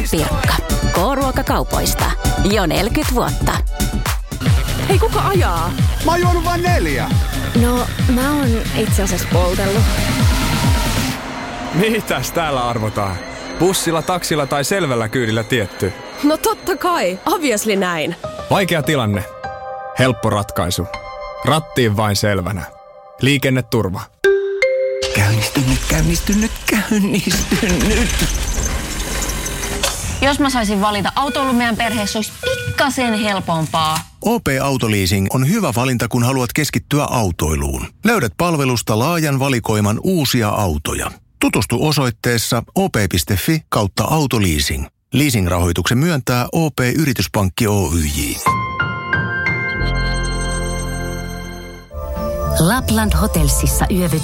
Pirkka. K-ruokakaupoista. Jo 40 vuotta. Hei, kuka ajaa? Mä oon juonut vain 4. No, mä oon itse asiassa poltellut. Mitäs täällä arvotaan? Bussilla, taksilla tai selvällä kyydillä tietty? No totta kai, obviously näin. Vaikea tilanne. Helppo ratkaisu. Rattiin vain selvänä. Liikenneturva. Käynnistynyt. Jos mä saisin valita, autoilu meidän perheessä olisi pikkasen helpompaa. OP-autoleasing on hyvä valinta, kun haluat keskittyä autoiluun. Löydät palvelusta laajan valikoiman uusia autoja. Tutustu osoitteessa op.fi/autoleasing. Leasing-rahoituksen myöntää OP-yrityspankki Oyj. Lapland Hotelsissa yövyt